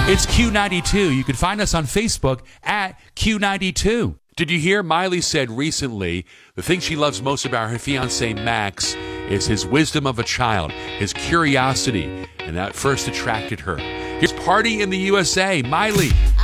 It's Q92. You can find us on Facebook at Q92. Did you hear Miley said recently the thing she loves most about her fiancé Max is his wisdom of a child, his curiosity, and that first attracted her. Here's Party in the USA, Miley.